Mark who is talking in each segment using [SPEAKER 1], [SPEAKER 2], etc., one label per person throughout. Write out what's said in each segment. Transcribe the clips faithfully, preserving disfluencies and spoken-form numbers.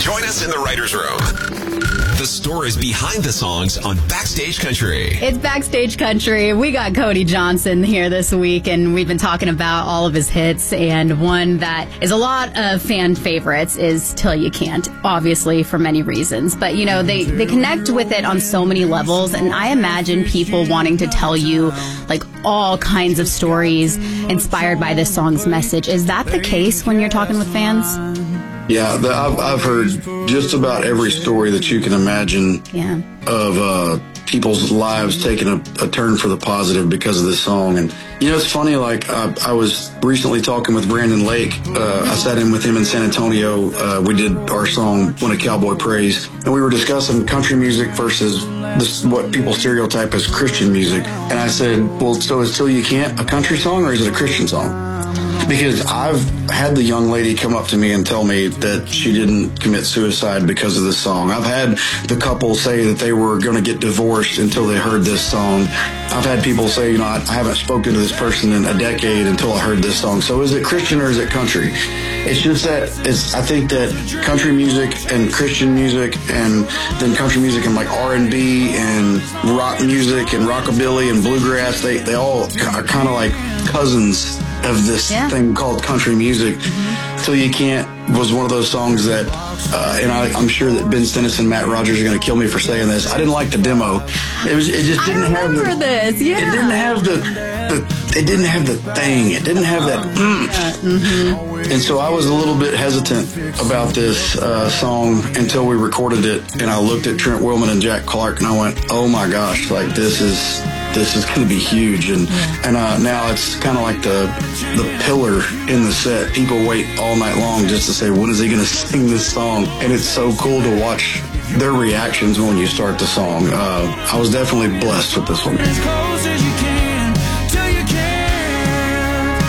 [SPEAKER 1] Join us in the writer's room. The stories behind the songs on Backstage Country.
[SPEAKER 2] It's Backstage Country. We got Cody Johnson here this week, and we've been talking about all of his hits. And one that is a lot of fan favorites is Till You Can't, obviously for many reasons. But, you know, they, they connect with it on so many levels. And I imagine people wanting to tell you, like, all kinds of stories inspired by this song's message. Is that the case when you're talking with fans?
[SPEAKER 3] Yeah, the, I've, I've heard just about every story that you can imagine
[SPEAKER 2] yeah.
[SPEAKER 3] of uh, people's lives taking a, a turn for the positive because of this song. And, you know, it's funny, like, uh, I was recently talking with Brandon Lake. Uh, I sat in with him in San Antonio. Uh, we did our song, When a Cowboy Prays, and we were discussing country music versus this, what people stereotype as Christian music. And I said, well, so is Till You Can't a country song or is it a Christian song? Because I've had the young lady come up to me and tell me that she didn't commit suicide because of this song. I've had the couple say that they were going to get divorced until they heard this song. I've had people say, you know, I, I haven't spoken to this person in a decade until I heard this song. So is it Christian or is it country? It's just that it's, I think that country music and Christian music and then country music and like R and B and rock music and rockabilly and bluegrass, they, they all are kind of like cousins of this yeah. thing called country music. Mm-hmm. Till You Can't was one of those songs that, uh, and I, I'm sure that Ben Stennis and Matt Rogers are going to kill me for saying this. I didn't like the demo. It was, it just didn't
[SPEAKER 2] I
[SPEAKER 3] have
[SPEAKER 2] remember
[SPEAKER 3] the,
[SPEAKER 2] this. Yeah,
[SPEAKER 3] it didn't have the, the, it didn't have the thing. It didn't have that. Mm.
[SPEAKER 2] Mm-hmm.
[SPEAKER 3] And so I was a little bit hesitant about this uh, song until we recorded it, and I looked at Trent Willman and Jack Clark, and I went, "Oh my gosh! Like this is." This is going to be huge, and
[SPEAKER 2] yeah.
[SPEAKER 3] and uh, now it's kind of like the the pillar in the set. People wait all night long just to say, when is he going to sing this song? And it's so cool to watch their reactions when you start the song. Uh, I was definitely blessed with this one. As close as you can, till you can.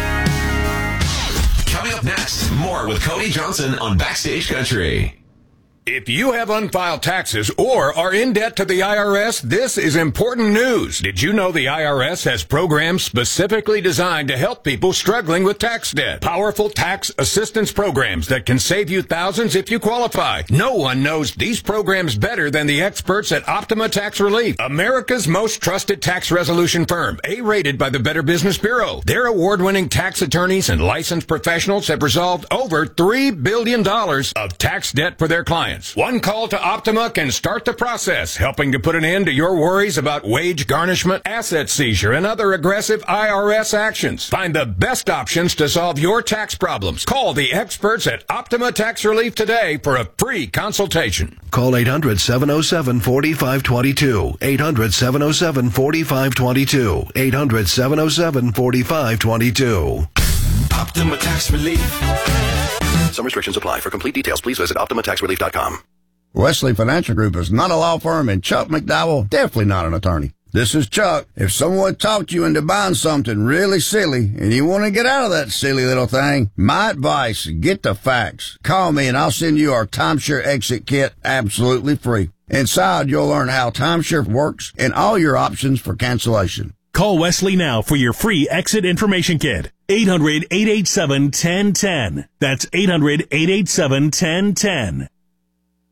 [SPEAKER 1] Coming up next, more with Cody Johnson on Backstage Country.
[SPEAKER 4] If you have unfiled taxes or are in debt to the I R S, this is important news. Did you know the I R S has programs specifically designed to help people struggling with tax debt? Powerful tax assistance programs that can save you thousands if you qualify. No one knows these programs better than the experts at Optima Tax Relief, America's most trusted tax resolution firm, A-rated by the Better Business Bureau. Their award-winning tax attorneys and licensed professionals have resolved over three billion dollars of tax debt for their clients. One call to Optima can start the process, helping to put an end to your worries about wage garnishment, asset seizure, and other aggressive I R S actions. Find the best options to solve your tax problems. Call the experts at Optima Tax Relief today for a free consultation.
[SPEAKER 5] Call eight hundred, seven oh seven, four five two two. eight hundred, seven oh seven, four five two two. eight hundred, seven oh seven, four five two two.
[SPEAKER 1] Optima Tax Relief.
[SPEAKER 5] Some restrictions apply. For complete details, please visit Optima Tax Relief dot com.
[SPEAKER 6] Wesley Financial Group is not a law firm, and Chuck McDowell definitely not an attorney. This is Chuck. If someone talked you into buying something really silly and you want to get out of that silly little thing, my advice, get the facts. Call me and I'll send you our timeshare exit kit absolutely free. Inside, you'll learn how timeshare works and all your options for cancellation.
[SPEAKER 7] Call Wesley now for your free exit information kit. eight hundred, eight eight seven, one oh one oh. That's eight hundred, eight eight seven, one oh one oh.